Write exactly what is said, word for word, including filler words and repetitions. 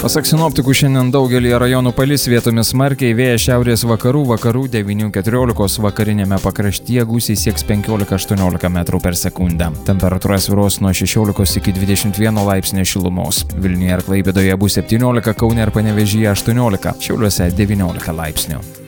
Pasak sinoptikų, šiandien daugelį rajonų palis, vietomis smarkiai, vėjas šiaurės vakarų, vakarų devynių keturiolikos, vakarinėme pakraštyje gūsiai sieks penkiolika aštuoniolika metrų per sekundę. Temperatūra svyruos nuo šešiolikos iki dvidešimt vieno laipsnio šilumos. Vilniuje ir Klaipėdoje bus septyniolika, Kaune ir Panevėžyje aštuoniolika, Šiauliuose devyniolika laipsnių.